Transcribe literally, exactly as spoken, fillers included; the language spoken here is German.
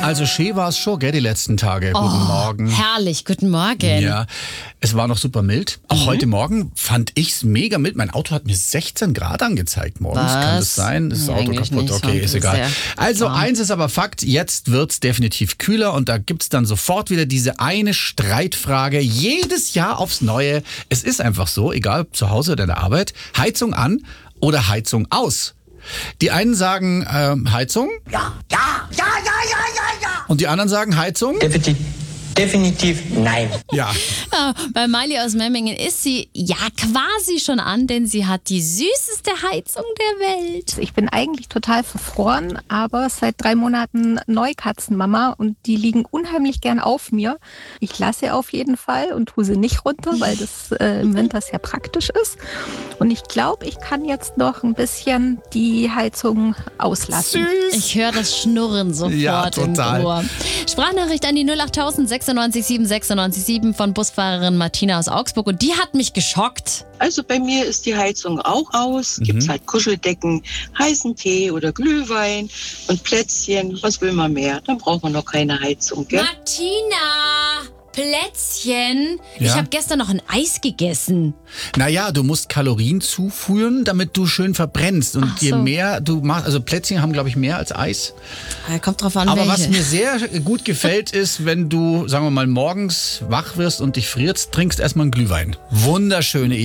Also schön war es schon, gell, die letzten Tage. Oh, Guten Morgen. Herrlich, guten Morgen. Ja, es war noch super mild. Auch Mhm. heute Morgen fand ich es mega mild. Mein Auto hat mir sechzehn Grad angezeigt morgens. Was? Kann das sein? Ist das Nee, Auto eigentlich kaputt? nicht. Okay, Heute ist ist egal. sehr Also warm. eins ist aber Fakt, jetzt wird's definitiv kühler und da gibt's dann sofort wieder diese eine Streitfrage. Jedes Jahr aufs Neue. Es ist einfach so, egal ob zu Hause oder in der Arbeit, Heizung an oder Heizung aus. Die einen sagen ähm, Heizung. Ja, ja, ja, ja, ja, ja, ja. Und die anderen sagen Heizung. Definitiv, definitiv nein. Ja. Ja, bei Miley aus Memmingen ist sie ja quasi schon an, denn sie hat die süßeste Heizung der Welt. Ich bin eigentlich total verfroren, aber seit drei Monaten Neukatzenmama und die liegen unheimlich gern auf mir. Ich lasse auf jeden Fall und tue sie nicht runter, weil das äh, im Winter sehr praktisch ist. Und ich glaube, ich kann jetzt noch ein bisschen die Heizung auslassen. Süß. Ich höre das Schnurren sofort Ja, total. im Ohr. Sprachnachricht an die null acht sechsundneunzig sieben sechsundneunzig sieben von Busfahrerin Martina aus Augsburg und die hat mich geschockt. Also bei mir ist die Heizung auch aus. Gibt's halt Kuscheldecken, heißen Tee oder Glühwein und Plätzchen. Was will man mehr? Dann braucht man noch keine Heizung, gell? Martina, Plätzchen. Ich Ja? habe gestern noch ein Eis gegessen. Naja, du musst Kalorien zuführen, damit du schön verbrennst. Und Ach je so. mehr du machst, also Plätzchen haben, glaube ich, mehr als Eis. Kommt drauf an, Aber welche. was mir sehr gut gefällt, ist, wenn du, sagen wir mal, morgens wach wirst und dich frierst, trinkst erstmal einen Glühwein. Wunderschöne